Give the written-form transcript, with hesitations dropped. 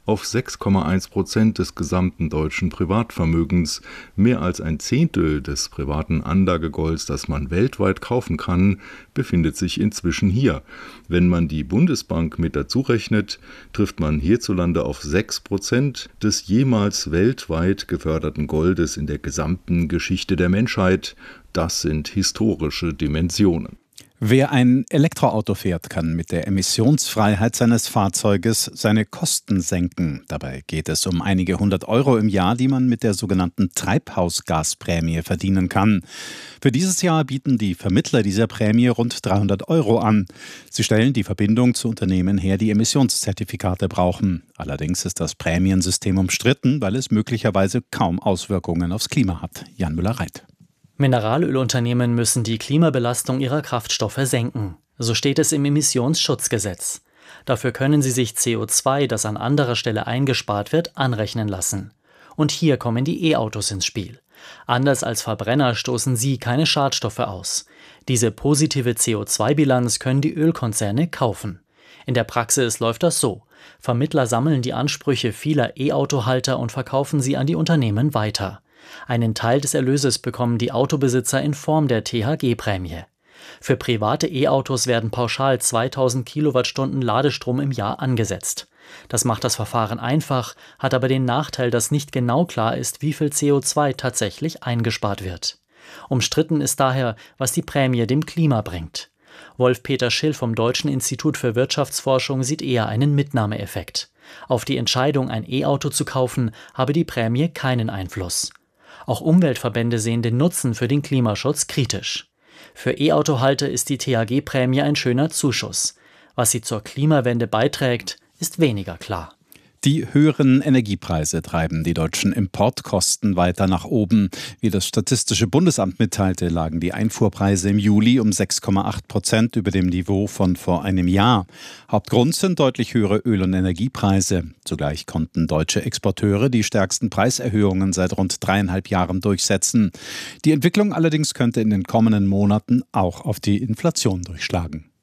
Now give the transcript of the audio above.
auf 6,1% des gesamten deutschen Privatvermögens. Mehr als ein Zehntel des privaten Anlagegolds, das man weltweit kaufen kann, befindet sich inzwischen hier. Wenn man die Bundesbank mit dazu rechnet, trifft man hierzulande auf 6% des jemals weltweit geförderten Goldes in der gesamten Geschichte der Menschheit. Das sind historische Dimensionen. Wer ein Elektroauto fährt, kann mit der Emissionsfreiheit seines Fahrzeuges seine Kosten senken. Dabei geht es um einige 100 Euro im Jahr, die man mit der sogenannten Treibhausgasprämie verdienen kann. Für dieses Jahr bieten die Vermittler dieser Prämie rund 300 Euro an. Sie stellen die Verbindung zu Unternehmen her, die Emissionszertifikate brauchen. Allerdings ist das Prämiensystem umstritten, weil es möglicherweise kaum Auswirkungen aufs Klima hat. Jan Müller-Reit. Mineralölunternehmen müssen die Klimabelastung ihrer Kraftstoffe senken. So steht es im Emissionsschutzgesetz. Dafür können sie sich CO2, das an anderer Stelle eingespart wird, anrechnen lassen. Und hier kommen die E-Autos ins Spiel. Anders als Verbrenner stoßen sie keine Schadstoffe aus. Diese positive CO2-Bilanz können die Ölkonzerne kaufen. In der Praxis läuft das so. Vermittler sammeln die Ansprüche vieler E-Auto-Halter und verkaufen sie an die Unternehmen weiter. Einen Teil des Erlöses bekommen die Autobesitzer in Form der THG-Prämie. Für private E-Autos werden pauschal 2000 Kilowattstunden Ladestrom im Jahr angesetzt. Das macht das Verfahren einfach, hat aber den Nachteil, dass nicht genau klar ist, wie viel CO2 tatsächlich eingespart wird. Umstritten ist daher, was die Prämie dem Klima bringt. Wolf-Peter Schill vom Deutschen Institut für Wirtschaftsforschung sieht eher einen Mitnahmeeffekt. Auf die Entscheidung, ein E-Auto zu kaufen, habe die Prämie keinen Einfluss. Auch Umweltverbände sehen den Nutzen für den Klimaschutz kritisch. Für E-Auto-Halter ist die THG-Prämie ein schöner Zuschuss. Was sie zur Klimawende beiträgt, ist weniger klar. Die höheren Energiepreise treiben die deutschen Importkosten weiter nach oben. Wie das Statistische Bundesamt mitteilte, lagen die Einfuhrpreise im Juli um 6,8% über dem Niveau von vor einem Jahr. Hauptgrund sind deutlich höhere Öl- und Energiepreise. Zugleich konnten deutsche Exporteure die stärksten Preiserhöhungen seit rund 3,5 Jahren durchsetzen. Die Entwicklung allerdings könnte in den kommenden Monaten auch auf die Inflation durchschlagen.